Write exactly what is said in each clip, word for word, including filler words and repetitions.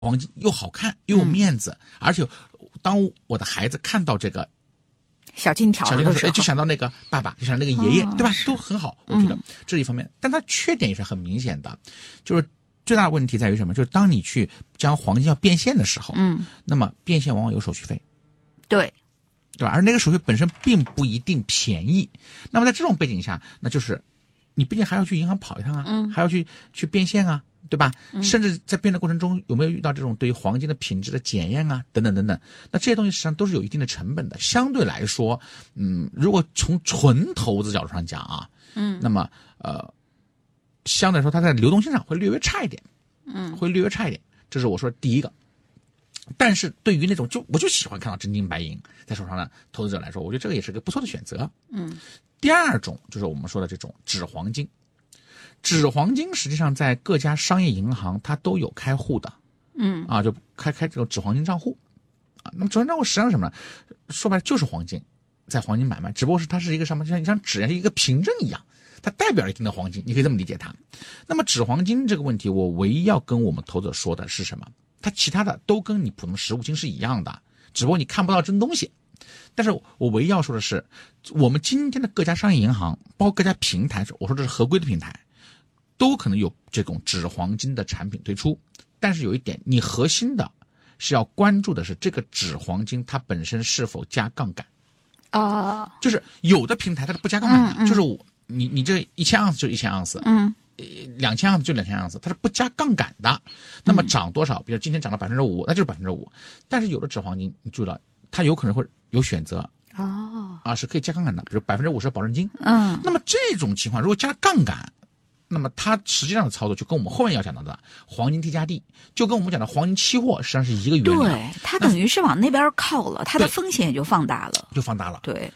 黄金又好看又有面子，嗯、而且当我的孩子看到这个小金条的时候， 就想到那个爸爸，就想到那个爷爷，哦、对吧？都很好，我觉得、嗯、这是一方面。但它缺点也是很明显的，就是最大的问题在于什么？就是当你去将黄金要变现的时候，嗯，那么变现往往有手续费， 对， 对吧？而那个手续本身并不一定便宜。那么在这种背景下，那就是你毕竟还要去银行跑一趟啊，嗯，还要去去变现啊。对吧？甚至在变的过程中有没有遇到这种对于黄金的品质的检验啊，等等等等，那这些东西实际上都是有一定的成本的。相对来说，嗯，如果从纯投资角度上讲啊，嗯，那么呃，相对来说它在流动性上会略微差一点，嗯，会略微差一点，这是我说的第一个。但是对于那种就我就喜欢看到真金白银在手上的投资者来说，我觉得这个也是个不错的选择。嗯，第二种就是我们说的这种纸黄金。纸黄金实际上在各家商业银行它都有开户的，嗯啊，就开开这个纸黄金账户啊。那么纸黄金账户实际上是什么呢？说白了就是黄金，在黄金买卖，只不过是它是一个什么，就像像纸是一个凭证一样，它代表一定的黄金，你可以这么理解它。那么纸黄金这个问题，我唯一要跟我们投资者说的是什么？它其他的都跟你普通实物金是一样的，只不过你看不到真东西。但是我唯一要说的是，我们今天的各家商业银行，包括各家平台，我说这是合规的平台。都可能有这种纸黄金的产品推出，但是有一点，你核心的是要关注的是这个纸黄金它本身是否加杠杆啊、uh, 就是有的平台它是不加杠杆的，嗯嗯、就是我你你这一千盎司就一千盎司，嗯，两千盎司就两千盎司，它是不加杠杆的。那么涨多少？比如今天涨了百分之五，那就是百分之五。但是有的纸黄金，你注意了，它有可能会有选择哦，啊是可以加杠杆的，比如百分之五十保证金，嗯，那么这种情况如果加杠杆。那么它实际上的操作就跟我们后面要讲到的黄金 T 加 D， 就跟我们讲的黄金期货实际上是一个原理。 对，它等于是往那边靠了，它的风险也就放大了， 就放大了。 对。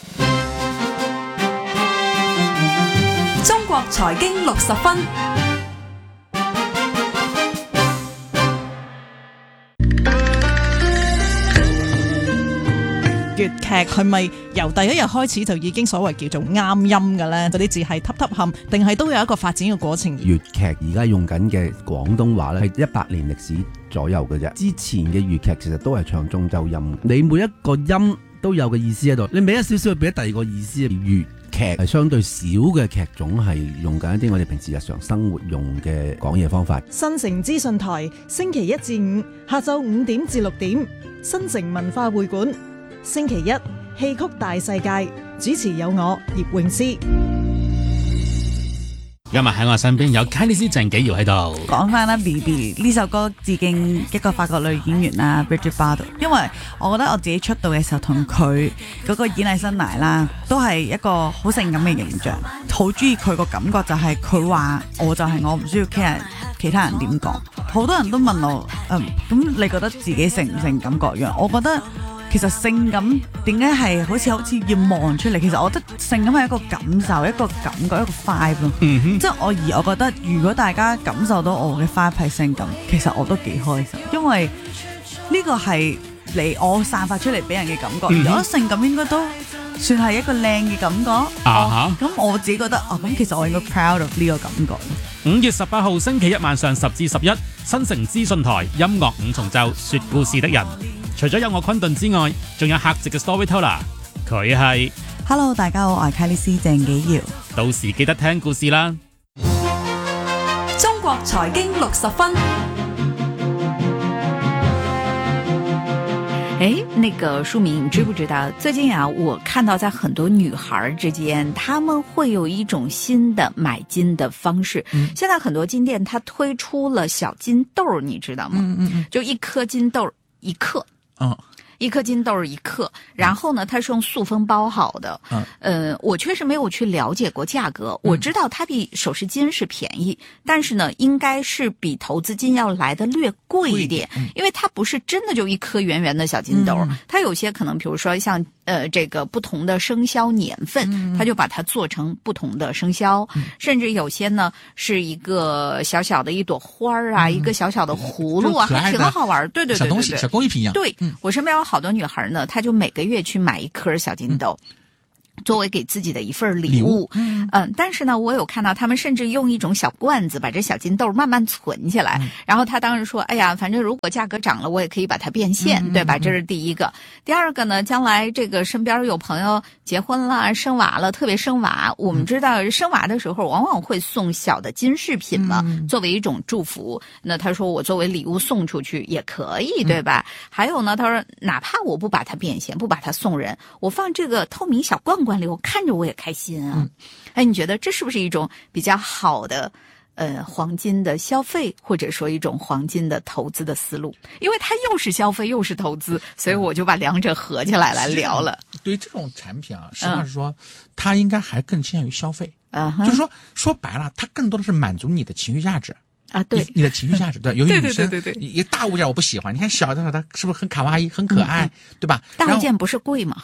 中國財經六十分。 粵劇係咪由第一日開始就已經所謂叫做啱音嘅咧？嗰啲字係揼揼冚，定係都有一個發展嘅過程？ 粵劇而家用緊嘅廣東話咧係一百年歷史左右嘅啫。之前嘅粵劇其實都係唱中州音，你每一個音都有個意思喺度，你俾一少少俾第二個意思。粵劇係相對少嘅劇種係用緊一啲我哋平時日常生活用嘅講嘢方法。 新城資訊台星期一至五下晝五點至六點，新城文化會館。星期一戲曲大世界，主持有我葉詠詩。 今日喺我身邊有 Kylie 鄭紀瑤喺度。 講翻啦 B B 呢首歌致敬一個法國女演員啦 Brigitte Bardot， 因為我覺得我自己出道嘅時候同佢嗰個演藝生涯啦，都係一個好性感嘅形象，好中意佢個感覺就係佢話我就係我，唔需要 care 其他人點講。好多人都問我，嗯，咁你覺得自己性唔性感各樣？我覺得其實性感點解係好似好似要望出嚟？其實我覺得性感係一個感受，一個感覺，一個 vibe 咯。嗯、即係我而我覺得，如果大家感受到我嘅 vibe 係性感，其實我都幾開心，因為呢個係你我散發出嚟俾人嘅感覺。嗯、而我覺得性感應該都算係一個靚嘅感覺。啊咁、哦、我自己覺得啊，咁、哦、其實我應該 proud of 呢個感覺。 五月十八號星期一晚上十至十一，新城資訊台音樂五重奏，說故事的人。除咗有我昆頓之外，仲有客席嘅 storyteller， 佢係 Hello 大家好，我係 Kylie 鄭紀瑤。 到時記得聽故事啦。 中國財經六十分。 哎，那個舒明，你知不知道最近啊，我看到在很多女孩之間，她們會有一種新的買金的方式。嗯、現在很多金店它推出了小金豆，你知道嗎？嗯嗯嗯，就一顆金豆一克。嗯，一顆金豆一克，然後呢，它是用塑封包好的。嗯，呃，我確實沒有去了解過價格，我知道它比首飾金是便宜，但是呢，應該是比投資金要來的略貴一點，因為它不是真的就一顆圓圓的小金豆，它有些可能，比如說像呃這個不同的生肖年份，它就把它做成不同的生肖，甚至有些呢是一個小小的一朵花啊，一個小小的葫蘆啊，還挺好玩。對對對對對， 小東西，小工藝品一樣。 對，我身邊有好多女孩呢，她就每個月去買一顆小金豆。 作为给自己的一份礼物， 礼物嗯嗯，但是呢，我有看到他们甚至用一种小罐子把这小金豆慢慢存起来，嗯、然后他当时说：“哎呀，反正如果价格涨了，我也可以把它变现，嗯、对吧？”这是第一个。第二个呢，将来这个身边有朋友结婚了、生娃了，特别生娃，我们知道生娃的时候往往会送小的金饰品嘛，嗯、作为一种祝福。那他说我作为礼物送出去也可以，对吧？嗯、还有呢，他说哪怕我不把它变现，不把它送人，我放这个透明小罐罐。我看着我也开心啊！嗯、哎，你觉得这是不是一种比较好的呃黄金的消费，或者说一种黄金的投资的思路？因为它又是消费又是投资，所以我就把两者合起来来聊了。 对于这种产品啊，实话实说，嗯、它应该还更倾向于消费。 嗯， 就是说说白了，它更多的是满足你的情绪价值。 啊，对， 你, 你的情绪价值，对，由于女生， 对对对对， 一大物件我不喜欢，你看小的它是不是很卡哇伊，很可爱，嗯、对吧？ 大物件不是贵吗？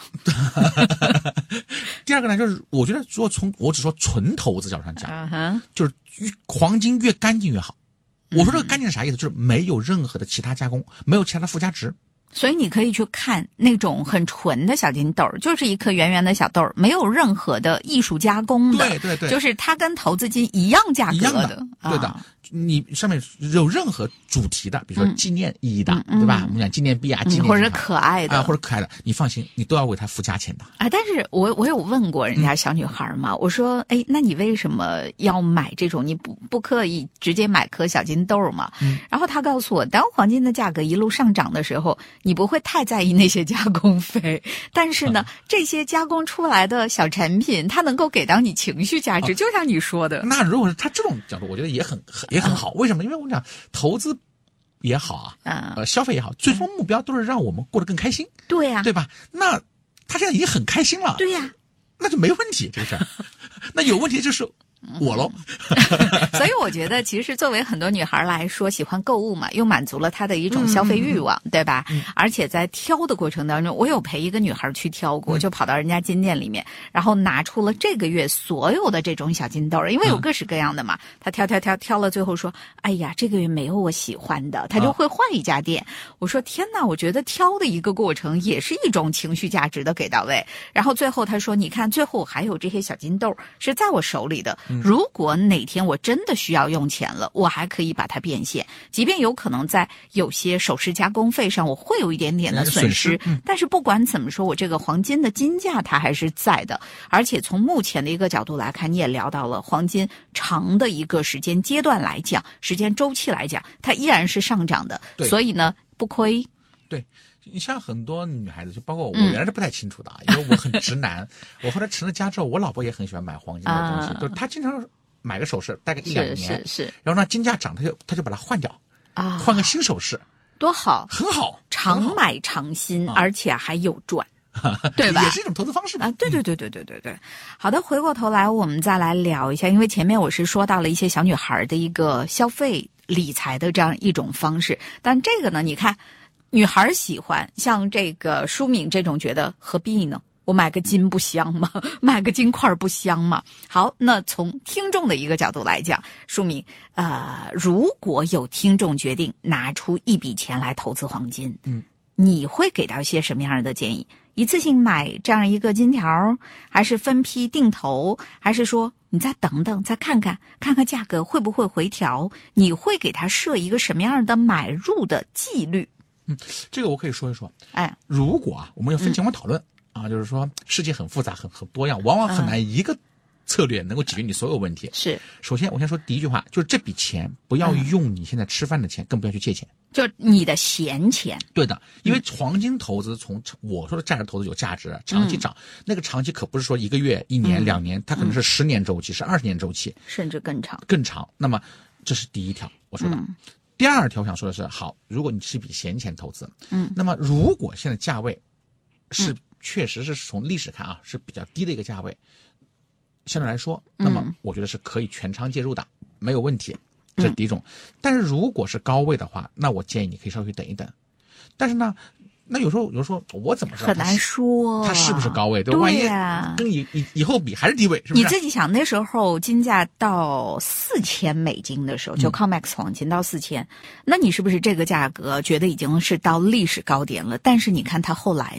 第二个呢，就是我觉得如果从我只说纯投资角度上讲， uh-huh. 就是黄金越干净越好。我说这个干净是啥意思？就是没有任何的其他加工，没有其他的附加值。 所以你可以去看那种很纯的小金豆，就是一颗圆圆的小豆，没有任何的艺术加工的， 对对对， 就是它跟投资金一样价格的， 的对的。啊，你上面有任何主题的，比如说纪念意义的，嗯、对吧？我们讲纪念币啊，纪念、 嗯、或者可爱的啊，或者可爱的，你放心，你都要为它付价钱的啊。但是我我有问过人家小女孩嘛，嗯、我说，哎，那你为什么要买这种？你不不可以直接买颗小金豆嘛？ 嗯、 然后她告诉我，当黄金的价格一路上涨的时候，你不会太在意那些加工费，但是呢，嗯、这些加工出来的小产品，它能够给到你情绪价值，哦、就像你说的。 那如果是他这种角度，我觉得也很也很好。嗯、为什么？因为我们讲投资也好啊， 嗯、 呃，消费也好，最终目标都是让我们过得更开心。 对呀， 对吧？那他现在已经很开心了。 对呀， 那就没问题这个事儿。那有问题就是我喽。 所以我觉得，其实作为很多女孩来说，喜欢购物嘛，又满足了她的一种消费欲望，嗯、对吧？ 嗯、 而且在挑的过程当中，我有陪一个女孩去挑过，嗯、就跑到人家金店里面，然后拿出了这个月所有的这种小金豆，因为有各式各样的嘛。嗯、她挑挑挑挑了，最后说：“哎呀，这个月没有我喜欢的。”她就会换一家店。啊、我说：“天哪，我觉得挑的一个过程也是一种情绪价值的给到位。”然后最后她说：“你看，最后还有这些小金豆是在我手里的。 嗯、 如果哪天我真的需要用钱了，我还可以把它变现，即便有可能在有些首饰加工费上我会有一点点的损失， 损失嗯、 但是不管怎么说，我这个黄金的金价它还是在的。而且从目前的一个角度来看，你也聊到了黄金长的一个时间阶段来讲，时间周期来讲，它依然是上涨的，所以呢不亏。 对，你像很多女孩子，就包括我，我原来是不太清楚的，嗯、因为我很直男。我后来成了家之后，我老婆也很喜欢买黄金的东西，啊、就是她经常买个首饰，大概一两年， 是是是， 然后呢金价涨，她就她就把它换掉啊， 换个新首饰， 多好， 很好， 常买常新，而且还有赚。对吧？ 也是一种投资方式啊！对对对对对对对。好的，回过头来我们再来聊一下，因为前面我是说到了一些小女孩的一个消费理财的这样一种方式，但这个呢，你看女孩喜欢，像这个舒敏这种觉得何必呢？我买个金不香吗？买个金块不香吗？好，那从听众的一个角度来讲，舒敏，呃，如果有听众决定拿出一笔钱来投资黄金， 嗯， 你会给到一些什么样的建议？一次性买这样一个金条，还是分批定投，还是说你再等等，再看看，看看价格会不会回调？你会给他设一个什么样的买入的纪律？ 嗯，这个我可以说一说。 哎， 如果啊，我们要分情况讨论、嗯、啊，就是说世界很复杂，很很多样，往往很难一个策略能够解决你所有问题。 是， 首先我先说第一句话，就是这笔钱不要用你现在吃饭的钱，嗯、更不要去借钱。 就你的闲钱。 对的，因为黄金投资从我说的价值投资有价值，长期涨，嗯、那个长期可不是说一个月、一年、嗯、两年，它可能是十年周期，嗯、是二十年周期， 甚至更长。 更长。那么这是第一条我说的。嗯、第二条我想说的是，好，如果你是一笔闲钱投资， 嗯， 那么如果现在价位是、嗯、确实是从历史看啊是比较低的一个价位，相对来说，那么我觉得是可以全仓介入的，嗯、没有问题。这是第一种，嗯、但是如果是高位的话，那我建议你可以稍微等一等。但是呢，那有时候有时候我怎么知道很难说它是不是高位？对， 对呀、 万一跟以以以后比还是低位，是不是？ 你自己想，那时候金价到四千美金的时候，就 COMEX 黄金到四千、嗯，那你是不是这个价格觉得已经是到历史高点了？但是你看它后来呢？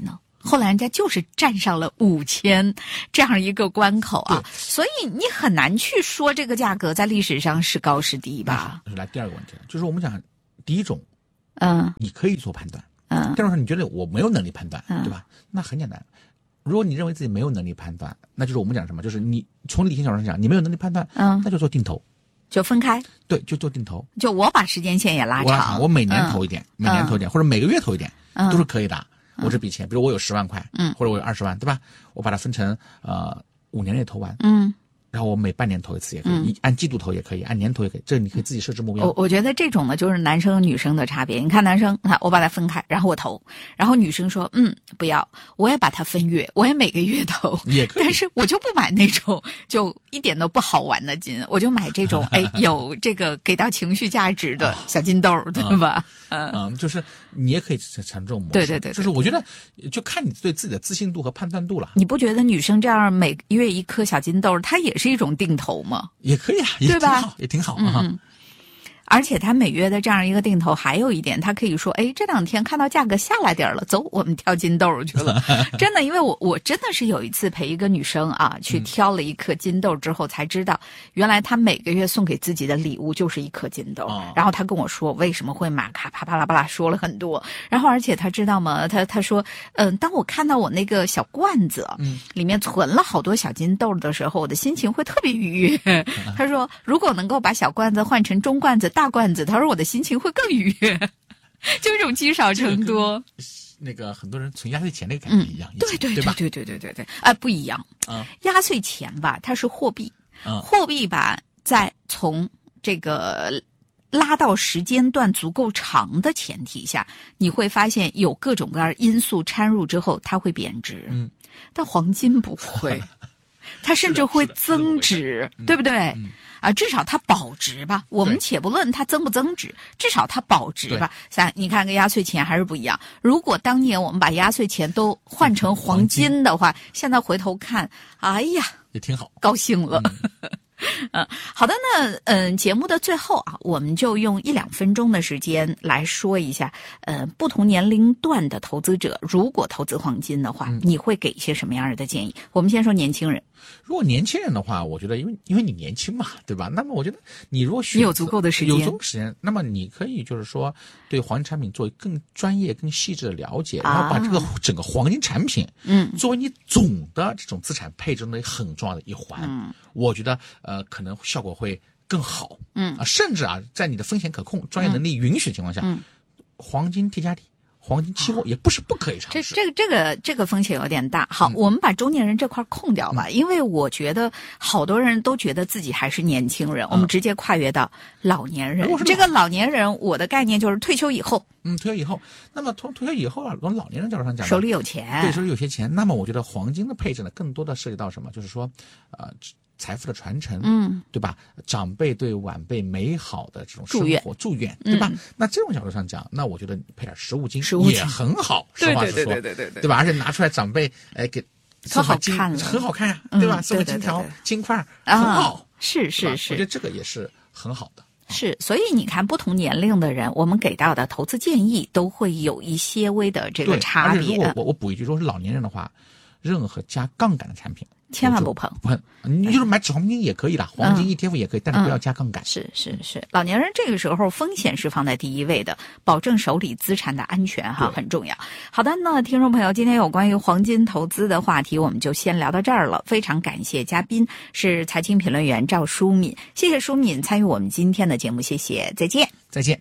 后来人家就是站上了五千这样一个关口啊，所以你很难去说这个价格在历史上是高是低吧。 来第二个问题，就是我们讲第一种， 嗯， 你可以做判断， 嗯， 第二种你觉得我没有能力判断， 嗯、 对吧？那很简单，如果你认为自己没有能力判断，那就是我们讲什么，就是你从理性角度上讲，你没有能力判断， 嗯， 那就做定投。 就分开， 对，就做定投。 就我把时间线也拉长， 我拉长，我每年投一点， 嗯、 每年投一点， 嗯、 或者每个月投一点， 嗯、 都是可以的。我这笔钱，比如我有十万块， 嗯， 或者我有二十万，对吧？我把它分成呃五年内投完， 嗯。 然后我每半年投一次也可以，嗯、按季度投也可以，按年投也可以，这你可以自己设置目标。 我我觉得这种呢，就是男生和女生的差别。你看男生，我把它分开，然后我投，然后女生说，嗯，不要，我也把它分月，我也每个月投， 也可以。 但是我就不买那种就一点都不好玩的金，我就买这种哎有这个给到情绪价值的小金豆，对吧？ 嗯嗯，就是你也可以产生这种模式。 对对 对, 对， 就是我觉得就看你对自己的自信度和判断度了。 你不觉得女生这样每个月一颗小金豆，它也是一种定投吗？ 也可以啊，也挺好，也挺好啊。 嗯嗯，而且它每月的这样一个定投，还有一点，它可以说，哎，这两天看到价格下来点了，走，我们挑金豆去了。真的，因为我我真的是有一次陪一个女生啊，去挑了一颗金豆之后，才知道原来她每个月送给自己的礼物就是一颗金豆。 哦、 然后她跟我说为什么会买，咔啪啪啦啪啦说了很多。然后而且她知道吗？她她说，嗯、呃，当我看到我那个小罐子，嗯，里面存了好多小金豆的时候，我的心情会特别愉悦。她说，如果能够把小罐子换成中罐子、大罐子，他说我的心情会更愉悦，就这种积少成多。 那个很多人存压岁钱那个感觉一样， 嗯、对对对吧？ 对对对对对，哎、呃，不一样。 嗯， 压岁钱吧，它是货币， 嗯， 货币吧，在从这个拉到时间段足够长的前提下，你会发现有各种各样因素掺入之后，它会贬值。 嗯， 但黄金不会。它甚至会增值，对不对？ 嗯、 啊，至少它保值吧。我们且不论它增不增值，至少它保值吧。像你看，个压岁钱还是不一样。如果当年我们把压岁钱都换成黄金的话，现在回头看，哎呀， 也挺好， 高兴了。嗯嗯，好的呢，嗯，节目的最后啊，我们就用一两分钟的时间来说一下，呃，不同年龄段的投资者，如果投资黄金的话，嗯、你会给一些什么样的建议？我们先说年轻人。 如果年轻人的话，我觉得因为因为你年轻嘛，对吧？那么我觉得你如果选你有足够的时间， 有足够时间，那么你可以就是说对黄金产品做更专业、更细致的了解， 啊、 然后把这个整个黄金产品， 嗯， 作为你总的这种资产配置中的很重要的一环， 嗯， 我觉得呃可能效果会更好， 嗯啊，甚至啊在你的风险可控、专业能力允许的情况下， 嗯， 黄金 T 加 D。黄金期货也不是不可以尝试， 这这个这个这个风险有点大。好， 嗯、 我们把中年人这块空掉吧，嗯、因为我觉得好多人都觉得自己还是年轻人，嗯、我们直接跨越到老年人。这个老年人，我的概念就是退休以后。 嗯，退休以后，那么从退休以后啊，从老年人角度上讲， 手里有钱， 对，手里有些钱。那么我觉得黄金的配置呢，更多的涉及到什么？就是说，呃。财富的传承， 嗯， 对吧？长辈对晚辈美好的这种生活祝愿， 对吧？嗯、那这种角度上讲，那我觉得配点实物金也很好， 实话实说， 对对对对对， 对吧？而且拿出来长辈，哎，给可好看了， 很好看呀、 嗯， 对吧？送个金条、金块，很好， 啊、是是是， 我觉得这个也是很好的。 是，所以你看，不同年龄的人，我们给到的投资建议都会有一些微的这个差别。 而且如果我我补一句，如果是老年人的话，任何加杠杆的产品。 千万不碰， 不碰，你就是买纸黄金也可以啦，黄金 E T F 也可以，嗯、但是不要加杠杆。 是是是，老年人这个时候风险是放在第一位的，保证手里资产的安全哈很重要。好的，那听众朋友，今天有关于黄金投资的话题，我们就先聊到这儿了。非常感谢嘉宾是财经评论员赵淑敏，谢谢淑敏参与我们今天的节目，谢谢，再见， 再见。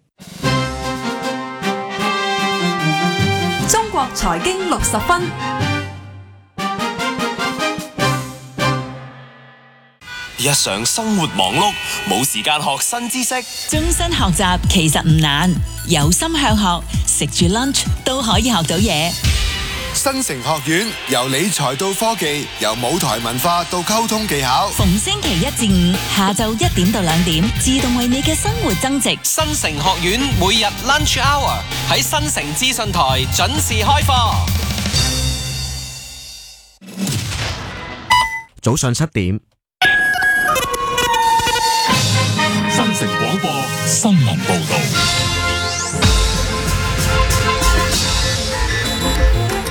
中國財經六十分。 日常生活忙碌，冇時間學新知識。 終身學習其實唔難，有心向學，食住 lunch 都可以學到嘢。 新城學院由理財到科技，由舞台文化到溝通技巧。 逢星期一至五下晝一點到兩點，自動為你嘅生活增值。 新城學院每日 lunch hour 喺新城資訊台準時開課。 早上七點。 新城廣播新聞報道。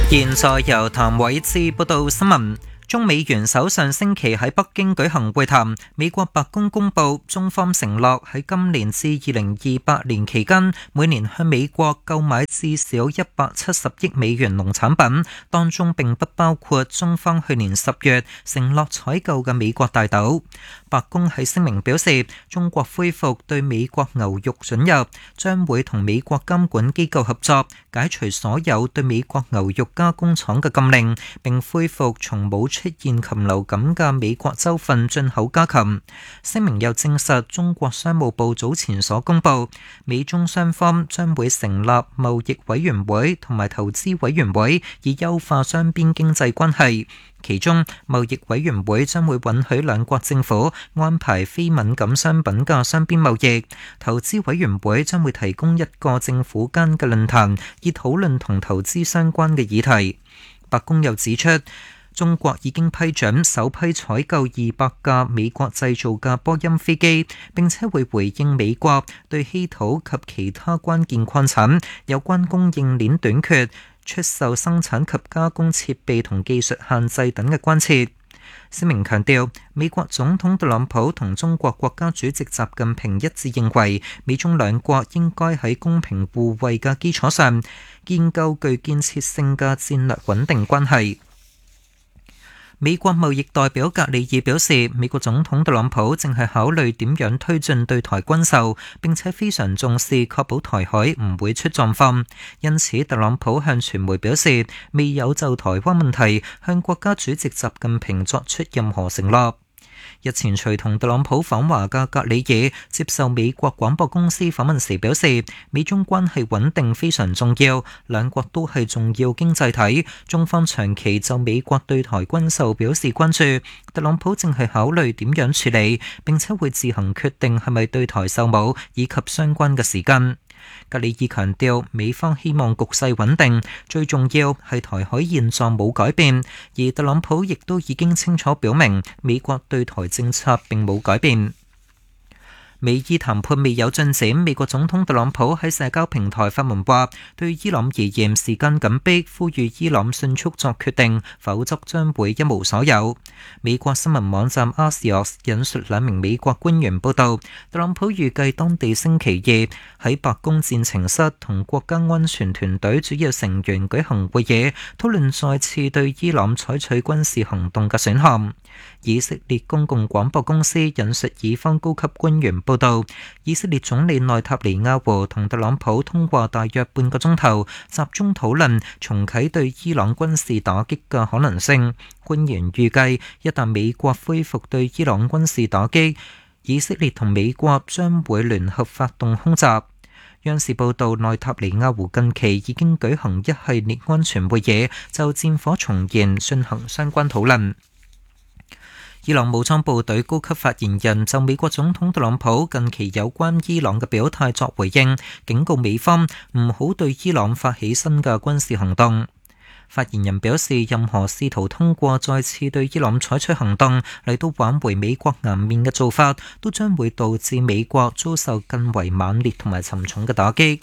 現在由譚偉志報道新聞。中美元首上星期喺北京舉行會談，美國白宮公佈中方承諾喺今年至二零二八年期間，每年向美國購買至少一百七十億美元農產品，當中並不包括中方去年十月承諾採購嘅美國大豆。白宮喺聲明表示，中國恢復對美國牛肉准入，將會同美國監管機構合作，解除所有對美國牛肉加工廠嘅禁令，並恢復從冇出現禽流感嘅美國州份進口家禽。聲明又證實，中國商務部早前所公佈，美中雙方將會成立貿易委員會同埋投資委員會，以優化雙邊經濟關係。其中，貿易委員會將會允許兩國政府安排非敏感商品嘅雙邊貿易，投資委員會將會提供一個政府間嘅論壇，以討論同投資相關嘅議題。白宮又指出，中國已經批准首批採購二百架美國製造嘅波音飛機，並且會回應美國對稀土及其他關鍵礦產有關供應鏈短缺、出售生產及加工設備同技術限制等嘅關切。聲明強調，美國總統特朗普同中國國家主席習近平一致認為，美中兩國應該喺公平互惠嘅基礎上，建構具建設性嘅戰略穩定關係。美國貿易代表格里爾表示，美國總統特朗普正係考慮點樣推進對台軍售，並且非常重視確保台海唔會出狀況。因此，特朗普向傳媒表示，未有就台灣問題向國家主席習近平作出任何承諾。日前隨同特朗普訪華嘅格里爾接受美國廣播公司訪問時表示，美中關係穩定非常重要，兩國都係重要經濟體，中方長期就美國對台軍售表示關注，特朗普正係考慮點樣處理，並且會自行決定係咪對台售武以及相關嘅時間。格里爾強調，美方希望局勢穩定，最重要係台海現狀冇改變，而特朗普亦都已經清楚表明，美國對台政策並冇改變。美伊談判未有進展，美國總統特朗普喺社交平台發文話，對伊朗而言時間緊迫，呼籲伊朗迅速作決定，否則將會一無所有。美國新聞網站 Axios 引述兩名美國官員報道，特朗普預計當地星期二喺白宮戰情室同國家安全團隊主要成員舉行會議，討論再次對伊朗採取軍事行動嘅選項。以色列公共廣播公司引述以方高級官員報道，以色列總理內塔尼亞胡同特朗普通話大約半個鐘頭，集中討論重啟對伊朗軍事打擊嘅可能性。官員預計，一旦美國恢復對伊朗軍事打擊，以色列同美國將會聯合發動空襲。央視報道，內塔尼亞胡近期已經舉行一系列安全會議，就戰火重燃進行相關討論。伊朗武裝部隊高級發言人就美國總統特朗普近期有關伊朗嘅表態作回應，警告美方唔好對伊朗發起新嘅軍事行動。發言人表示，任何試圖通過再次對伊朗採取行動嚟到挽回美國顏面嘅做法，都將會導致美國遭受更為猛烈同埋沉重嘅打擊。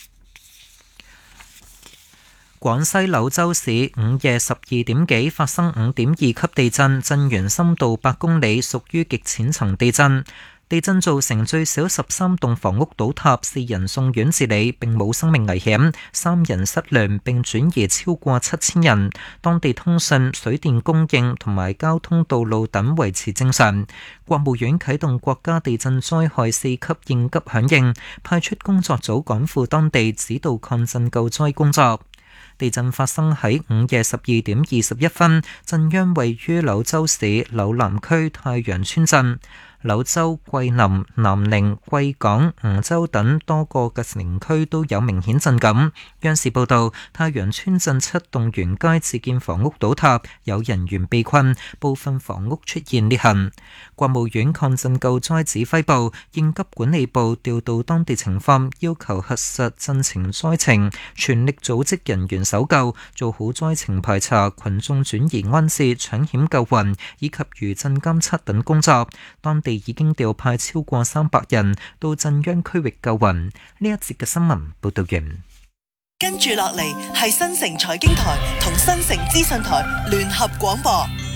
廣西柳州市午夜十二點幾發生五點二級地震，震源深度八公里，屬於極淺層地震。地震造成最少十三棟房屋倒塌，四人送院治理，並冇生命危險；三人失聯並轉移超過七千人。當地通訊、水電供應同埋交通道路等維持正常。國務院啟動國家地震災害四級應急響應，派出工作組趕赴當地指導抗震救災工作。地震發生喺午夜十二點二十一分，震央位於柳州市柳南區太陽村鎮。柳州、桂林、南寧、貴港、梧州等多個嘅城區都有明顯震感。央視報道，太陽村鎮七棟沿街自建房屋倒塌，有人員被困，部分房屋出現裂痕。國務院抗震救災指揮部、應急管理部調度當地情況，要求核實震情災情，全力組織人員搜救，做好災情排查、群眾轉移安置、搶險救援以及餘震監測等工作。當地已經調派超過三百人到震央區域救援。呢一節嘅新聞報道完。 跟住落嚟係新城財經台同新城資訊台聯合廣播。